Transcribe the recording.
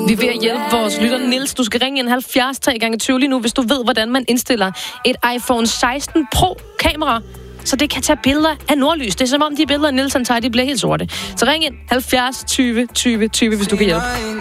Vi er ved at hjælpe vores lytter Niels. Du skal ringe ind 70 3x20 lige nu, hvis du ved, hvordan man indstiller et iPhone 16 Pro-kamera, så det kan tage billeder af nordlys. Det er som om de billeder, Niels han tager, de bliver helt sorte. Så ring ind 70 20 20 20, hvis du kan hjælpe.